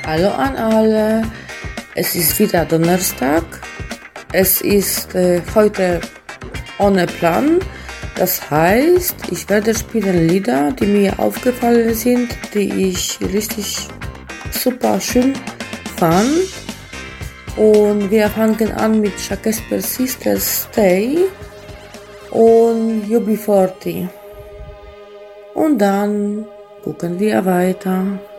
Hallo an alle, es ist wieder Donnerstag, es ist heute ohne Plan, das heißt, ich werde spielen Lieder, die mir aufgefallen sind, die ich richtig super schön fand, und wir fangen an mit Shakespeare Sisters Stay und UB40 und dann gucken wir weiter.